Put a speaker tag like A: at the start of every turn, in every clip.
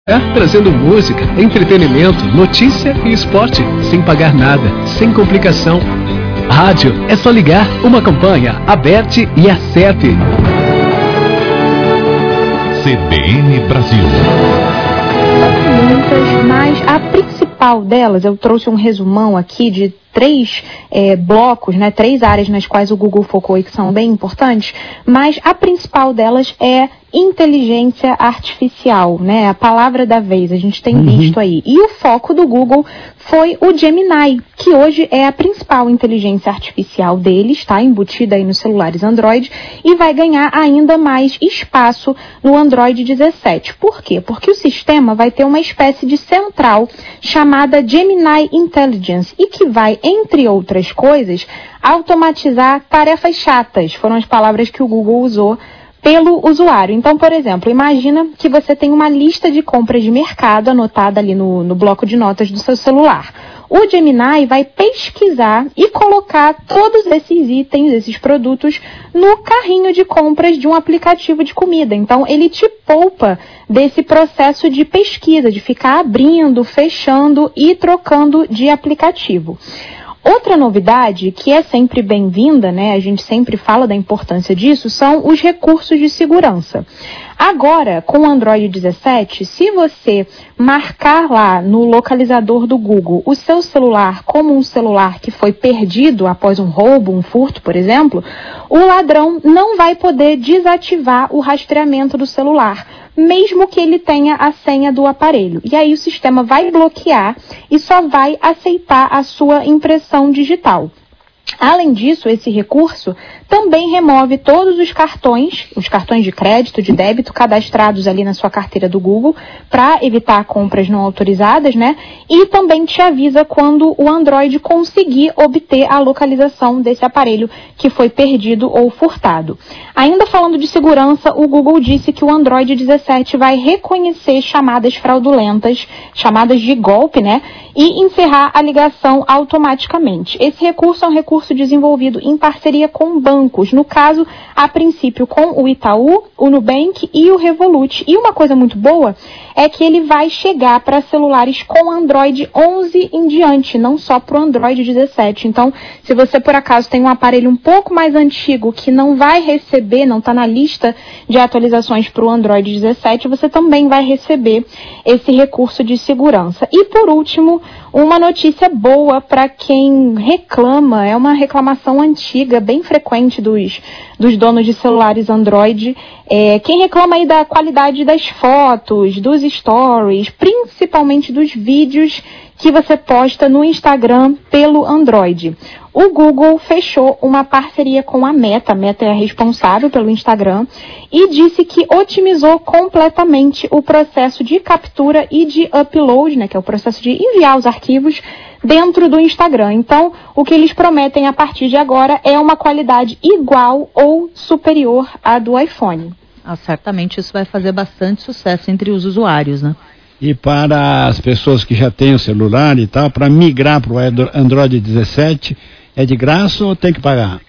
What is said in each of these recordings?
A: Trazendo música, entretenimento, notícia e esporte, sem pagar nada, sem complicação. Rádio, é só ligar, uma campanha, aperte e acerte.
B: CBN Brasil.
C: São muitas, mas a principal delas, eu trouxe um resumão aqui de 3 blocos, 3 áreas nas quais o Google focou e que são bem importantes, mas a principal delas é inteligência artificial, a palavra da vez, a gente tem visto aí. E o foco do Google foi o Gemini, que hoje é a principal inteligência artificial deles, está embutida aí nos celulares Android e vai ganhar ainda mais espaço no Android 17. Por quê? Porque o sistema vai ter uma espécie de central chamada Gemini Intelligence e que vai, entre outras coisas, automatizar tarefas chatas. Foram as palavras que o Google usou pelo usuário. Então, por exemplo, imagina que você tem uma lista de compras de mercado anotada ali no bloco de notas do seu celular. O Gemini vai pesquisar e colocar todos esses itens, esses produtos, no carrinho de compras de um aplicativo de comida. Então, ele te poupa desse processo de pesquisa, de ficar abrindo, fechando e trocando de aplicativo. Outra novidade, que é sempre bem-vinda, a gente sempre fala da importância disso, são os recursos de segurança. Agora, com o Android 17, se você marcar lá no localizador do Google o seu celular como um celular que foi perdido após um roubo, um furto, por exemplo, o ladrão não vai poder desativar o rastreamento do celular, mesmo que ele tenha a senha do aparelho. E aí o sistema vai bloquear e só vai aceitar a sua impressão digital. Além disso, esse recurso também remove todos os cartões de crédito, de débito, cadastrados ali na sua carteira do Google, para evitar compras não autorizadas, e também te avisa quando o Android conseguir obter a localização desse aparelho que foi perdido ou furtado. Ainda falando de segurança, o Google disse que o Android 17 vai reconhecer chamadas fraudulentas, chamadas de golpe, e encerrar a ligação automaticamente. Esse recurso é um recurso desenvolvido em parceria com bancos, no caso, a princípio com o Itaú, o Nubank e o Revolut. E uma coisa muito boa é que ele vai chegar para celulares com Android 11 em diante, não só para o Android 17. Então, se você por acaso tem um aparelho um pouco mais antigo que não vai receber, não está na lista de atualizações para o Android 17, você também vai receber esse recurso de segurança. E por último, uma notícia boa para quem reclama, é uma reclamação antiga, bem frequente dos donos de celulares Android. Quem reclama aí da qualidade das fotos, dos stories, principalmente dos vídeos que você posta no Instagram pelo Android. O Google fechou uma parceria com a Meta é a responsável pelo Instagram, e disse que otimizou completamente o processo de captura e de upload, que é o processo de enviar os arquivos dentro do Instagram. Então, o que eles prometem a partir de agora é uma qualidade igual ou superior à do iPhone.
D: Certamente isso vai fazer bastante sucesso entre os usuários,
E: E para as pessoas que já têm o celular e tal, para migrar para o Android 17, é de graça ou tem que pagar?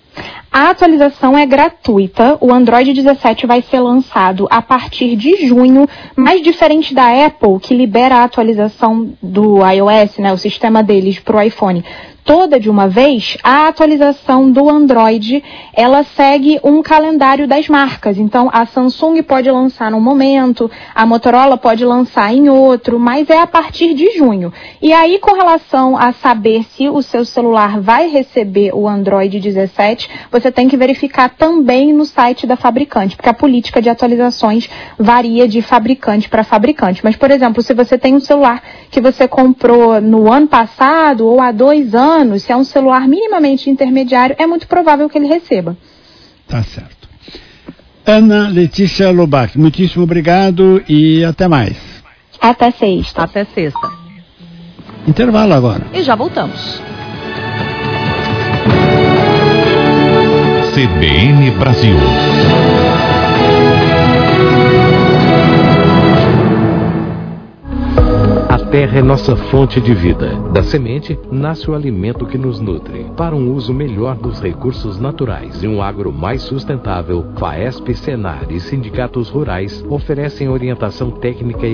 C: A atualização é gratuita, o Android 17 vai ser lançado a partir de junho, mas diferente da Apple, que libera a atualização do iOS, o sistema deles para o iPhone, toda de uma vez, a atualização do Android, ela segue um calendário das marcas. Então, a Samsung pode lançar num momento, a Motorola pode lançar em outro, mas é a partir de junho. E aí, com relação a saber se o seu celular vai receber o Android 17, você tem que verificar também no site da fabricante, porque a política de atualizações varia de fabricante para fabricante. Mas, por exemplo, se você tem um celular que você comprou no ano passado ou há 2 anos, se é um celular minimamente intermediário, é muito provável que ele receba.
E: Tá certo. Ana Letícia Lobac, muitíssimo obrigado e até mais.
C: Até sexta.
D: Até sexta.
E: Intervalo agora.
D: E já voltamos.
B: CBN Brasil.
F: A terra é nossa fonte de vida. Da semente, nasce o alimento que nos nutre. Para um uso melhor dos recursos naturais e um agro mais sustentável, FAESP, Senar e sindicatos rurais oferecem orientação técnica e